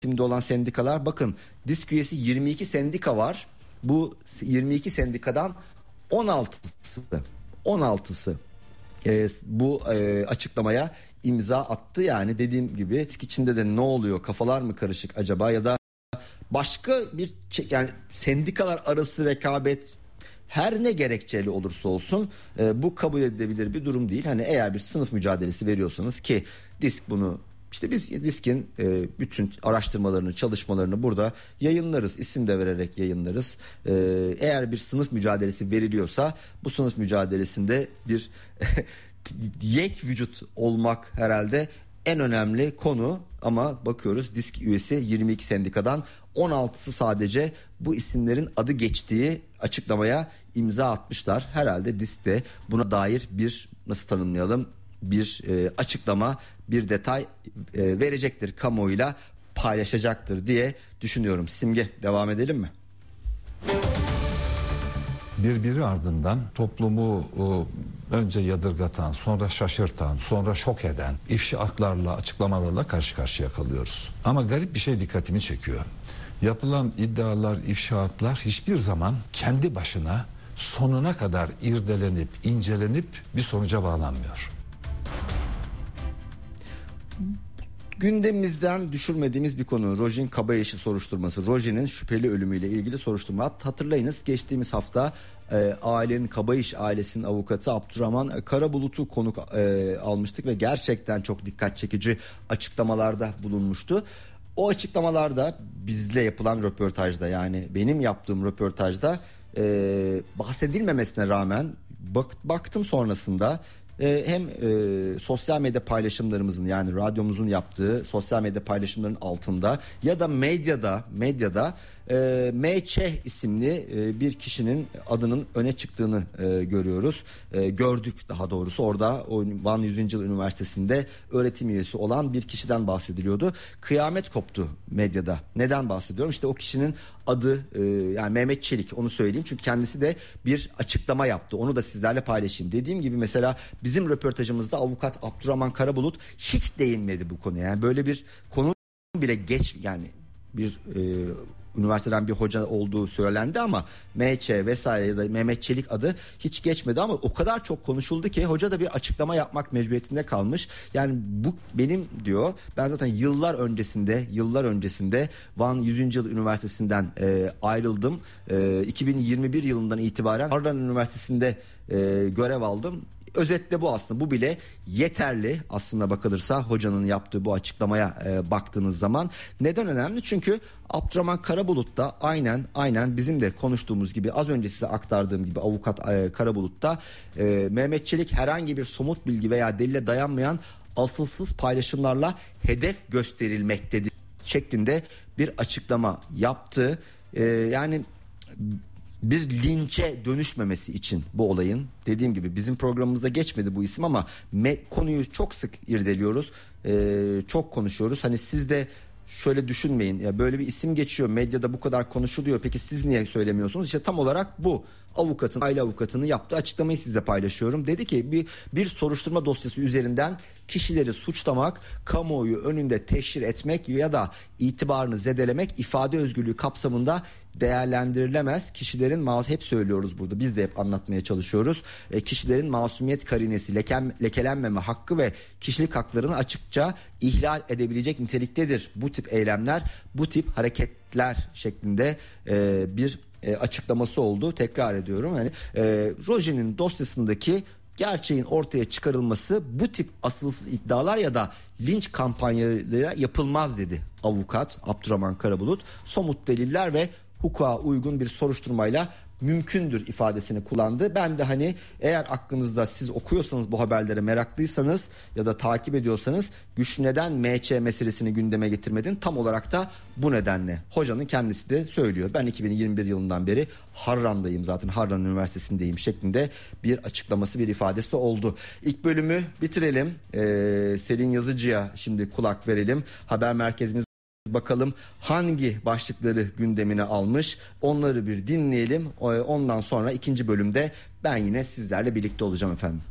denetimde olan sendikalar, bakın DİSK üyesi 22 sendika var. Bu 22 sendikadan 16'sı bu açıklamaya imza attı. Yani dediğim gibi DİSK içinde de ne oluyor, kafalar mı karışık acaba, ya da başka bir yani sendikalar arası rekabet, her ne gerekçeli olursa olsun bu kabul edilebilir bir durum değil. Hani eğer bir sınıf mücadelesi veriyorsanız, ki DİSK bunu, işte biz DİSK'in bütün araştırmalarını, çalışmalarını burada yayınlarız, isim de vererek yayınlarız. Eğer bir sınıf mücadelesi veriliyorsa bu sınıf mücadelesinde bir yek vücut olmak herhalde en önemli konu. Ama bakıyoruz DİSK üyesi 22 sendikadan 16'sı sadece bu isimlerin adı geçtiği açıklamaya imza atmışlar. Herhalde DİSK de buna dair bir, nasıl tanımlayalım, bir açıklama, bir detay verecektir, kamuoyuyla paylaşacaktır diye düşünüyorum. Simge, devam edelim mi? Birbiri ardından toplumu önce yadırgatan, sonra şaşırtan, sonra şok eden ifşaatlarla, açıklamalarla karşı karşıya kalıyoruz. Ama garip bir şey dikkatimi çekiyor. Yapılan iddialar, ifşaatlar hiçbir zaman kendi başına sonuna kadar irdelenip, incelenip bir sonuca bağlanmıyor. Gündemimizden düşürmediğimiz bir konu, Rojin Kabayaş'ı soruşturması. Rojin'in şüpheli ölümüyle ilgili soruşturma. Hatırlayınız, geçtiğimiz hafta ailenin, Kabayaş ailesinin avukatı Abdurrahman Karabulut'u konuk almıştık ve gerçekten çok dikkat çekici açıklamalarda bulunmuştu. O açıklamalarda bizle yapılan röportajda, yani benim yaptığım röportajda bahsedilmemesine rağmen baktım sonrasında hem sosyal medya paylaşımlarımızın, yani radyomuzun yaptığı sosyal medya paylaşımlarının altında ya da medyada M.Ç. isimli bir kişinin adının öne çıktığını görüyoruz. Gördük daha doğrusu, orada Van 100. Yıl Üniversitesi'nde öğretim üyesi olan bir kişiden bahsediliyordu. Kıyamet koptu medyada. Neden bahsediyorum? İşte o kişinin adı yani Mehmet Çelik, onu söyleyeyim çünkü kendisi de bir açıklama yaptı. Onu da sizlerle paylaşayım. Dediğim gibi mesela bizim röportajımızda avukat Abdurrahman Karabulut hiç değinmedi bu konuya. Yani böyle bir konu bile yani bir üniversiteden bir hoca olduğu söylendi ama M.Ç. vesaire ya da Mehmet Çelik adı hiç geçmedi, ama o kadar çok konuşuldu ki hoca da bir açıklama yapmak mecburiyetinde kalmış. Yani bu benim diyor, ben zaten yıllar öncesinde Van 100. Yıl Üniversitesi'nden ayrıldım. 2021 yılından itibaren Harran Üniversitesi'nde görev aldım. Özetle bu aslında, bu bile yeterli aslında bakılırsa hocanın yaptığı bu açıklamaya baktığınız zaman. Neden önemli? Çünkü Abdurrahman Karabulut da aynen bizim de konuştuğumuz gibi, az önce size aktardığım gibi avukat Karabulut da Mehmet Çelik herhangi bir somut bilgi veya delile dayanmayan asılsız paylaşımlarla hedef gösterilmektedir şeklinde bir açıklama yaptı. Yani bir linçe dönüşmemesi için bu olayın, dediğim gibi bizim programımızda geçmedi bu isim ama konuyu çok sık irdeliyoruz, çok konuşuyoruz. Hani siz de şöyle düşünmeyin, ya böyle bir isim geçiyor medyada, bu kadar konuşuluyor, peki siz niye söylemiyorsunuz? İşte tam olarak bu aile avukatının yaptığı açıklamayı sizle paylaşıyorum. Dedi ki bir soruşturma dosyası üzerinden kişileri suçlamak, kamuoyu önünde teşhir etmek ya da itibarını zedelemek ifade özgürlüğü kapsamında değerlendirilemez. Kişilerin hep söylüyoruz burada, biz de hep anlatmaya çalışıyoruz. Kişilerin masumiyet karinesi, lekelenmeme hakkı ve kişilik haklarını açıkça ihlal edebilecek niteliktedir bu tip eylemler, bu tip hareketler şeklinde bir açıklaması oldu. Tekrar ediyorum, hani Rojin'in dosyasındaki gerçeğin ortaya çıkarılması, bu tip asılsız iddialar ya da linç kampanyaları yapılmaz dedi avukat Abdurrahman Karabulut. Somut deliller ve hukuka uygun bir soruşturmayla mümkündür ifadesini kullandı. Ben de hani eğer aklınızda, siz okuyorsanız bu haberlere, meraklıysanız ya da takip ediyorsanız, Güçlü neden M.Ç. meselesini gündeme getirmedin? Tam olarak da bu nedenle. Hocanın kendisi de söylüyor. Ben 2021 yılından beri Harran'dayım, zaten Harran Üniversitesi'ndeyim şeklinde bir açıklaması, bir ifadesi oldu. İlk bölümü bitirelim. Selin Yazıcı'ya şimdi kulak verelim. Haber merkezimiz bakalım hangi başlıkları gündemine almış, onları bir dinleyelim. Ondan sonra ikinci bölümde ben yine sizlerle birlikte olacağım efendim.